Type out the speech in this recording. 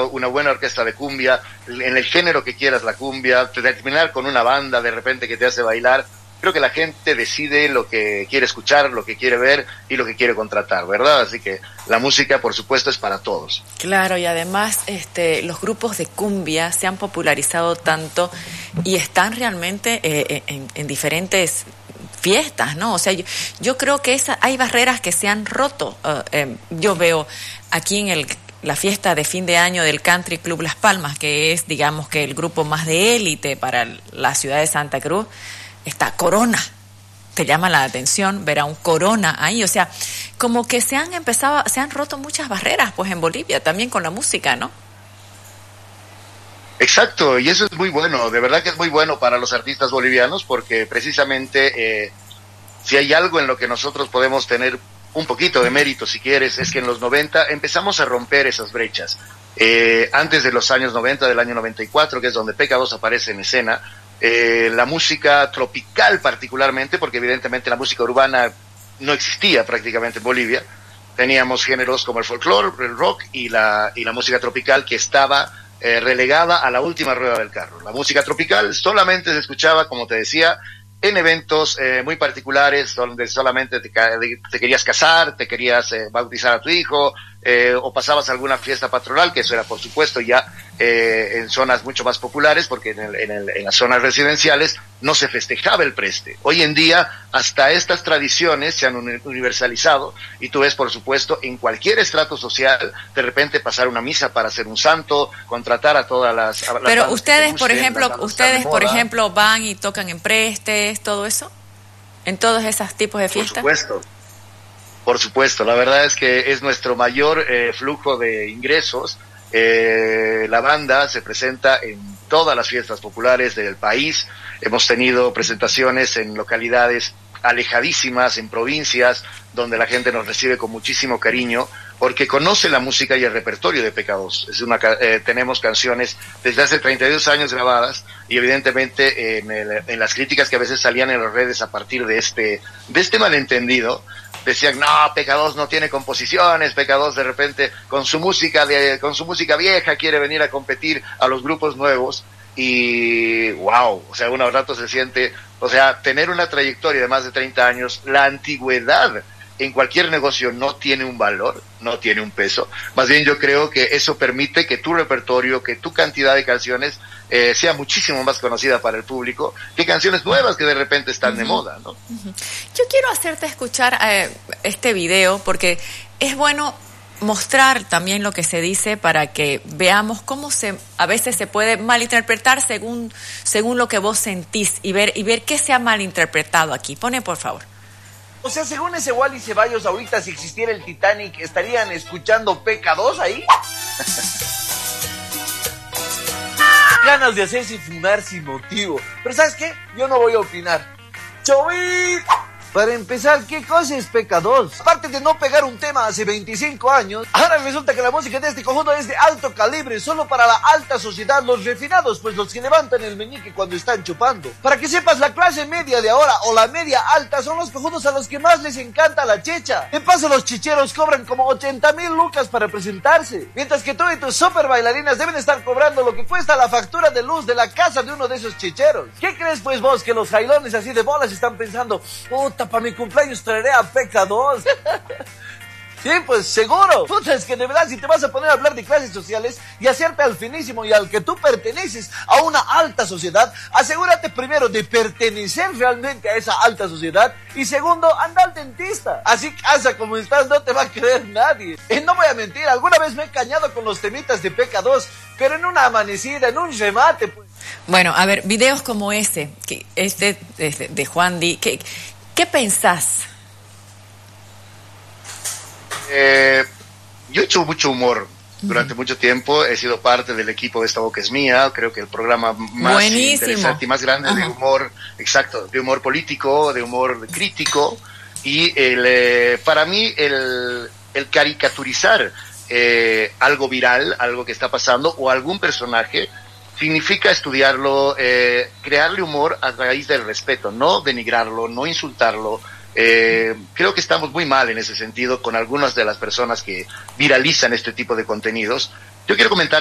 una buena orquesta de cumbia, en el género que quieras la cumbia, terminar con una banda de repente que te hace bailar. Creo que la gente decide lo que quiere escuchar, lo que quiere ver y lo que quiere contratar, ¿verdad? Así que la música, por supuesto, es para todos. Claro, y además los grupos de cumbia se han popularizado tanto y están realmente en diferentes fiestas, ¿no? O sea, yo creo que hay barreras que se han roto. Yo veo aquí en la fiesta de fin de año del Country Club Las Palmas, que es, digamos, que el grupo más de élite para la ciudad de Santa Cruz, está Corona. Te llama la atención ver a un Corona ahí, o sea, como que se han roto muchas barreras, pues en Bolivia, también con la música, ¿no? Exacto, y eso es muy bueno, de verdad que es muy bueno para los artistas bolivianos, porque precisamente si hay algo en lo que nosotros podemos tener un poquito de mérito, si quieres, es que en los 90 empezamos a romper esas brechas. Antes de los años 90, del año 94, que es donde Pecca2 aparece en escena, la música tropical particularmente, porque evidentemente la música urbana no existía prácticamente en Bolivia. Teníamos géneros como el folclore, el rock y la música tropical, que estaba relegada a la última rueda del carro. La música tropical solamente se escuchaba, como te decía, en eventos muy particulares, donde solamente te querías casar, te querías bautizar a tu hijo, o pasabas alguna fiesta patronal, que eso era por supuesto ya en zonas mucho más populares, porque en las zonas residenciales no se festejaba el preste. Hoy en día hasta estas tradiciones se han universalizado, y tú ves por supuesto en cualquier estrato social de repente pasar una misa para hacer un santo, contratar a todas las pero ustedes por ejemplo van y tocan en prestes, todo eso, en todos esos tipos de fiestas. Por supuesto, la verdad es que es nuestro mayor flujo de ingresos. La banda se presenta en todas las fiestas populares del país. Hemos tenido presentaciones en localidades alejadísimas, en provincias, donde la gente nos recibe con muchísimo cariño, porque conoce la música y el repertorio de Pecca2. Tenemos canciones desde hace 32 años grabadas, y evidentemente en las críticas que a veces salían en las redes a partir de este malentendido, decían, no, Pecca2 no tiene composiciones, Pecca2 de repente con su música vieja quiere venir a competir a los grupos nuevos. Y wow, o sea, uno al rato se siente, o sea, tener una trayectoria de más de 30 años, la antigüedad en cualquier negocio no tiene un valor, no tiene un peso. Más bien yo creo que eso permite que tu repertorio, que tu cantidad de canciones sea muchísimo más conocida para el público que canciones nuevas que de repente están de moda, ¿no? Yo quiero hacerte escuchar este video, porque es bueno mostrar también lo que se dice para que veamos cómo a veces se puede malinterpretar según lo que vos sentís, y ver qué se ha malinterpretado aquí. Pone, por favor. O sea, según ese Wally Ceballos, ahorita si existiera el Titanic, ¿estarían escuchando Pecca2 ahí? Ganas de hacerse fumar sin motivo. Pero ¿sabes qué? Yo no voy a opinar. ¡Chovit! Para empezar, ¿qué cosa es Pecca2? Aparte de no pegar un tema hace 25 años, ahora resulta que la música de este conjunto es de alto calibre, solo para la alta sociedad, los refinados, pues los que levantan el meñique cuando están chupando. Para que sepas, la clase media de ahora, o la media alta, son los conjuntos a los que más les encanta la checha. De paso, los chicheros cobran como 80,000 lucas para presentarse, mientras que tú y tus super bailarinas deben estar cobrando lo que cuesta la factura de luz de la casa de uno de esos chicheros. ¿Qué crees pues vos, que los jailones así de bolas están pensando, puta, para mi cumpleaños traeré a Pecca2? Sí, pues seguro. Puta, es que de verdad, si te vas a poner a hablar de clases sociales y hacerte al finísimo y al que tú perteneces a una alta sociedad, asegúrate primero de pertenecer realmente a esa alta sociedad, y segundo, anda al dentista. Así casa como estás, no te va a creer nadie. Y no voy a mentir, alguna vez me he cañado con los temitas de Pecca2, pero en una amanecida, en un remate, pues. Bueno, a ver, videos como ese, que de Juan Di, ¿qué pensás? Yo he hecho mucho humor durante mucho tiempo, he sido parte del equipo de Esta Boca es Mía, creo que el programa más interesante y más grande de humor, exacto, de humor político, de humor crítico, y para mí el caricaturizar algo viral, algo que está pasando, o algún personaje, significa estudiarlo, crearle humor a raíz del respeto, no denigrarlo, no insultarlo. Creo que estamos muy mal en ese sentido con algunas de las personas que viralizan este tipo de contenidos. Yo quiero comentar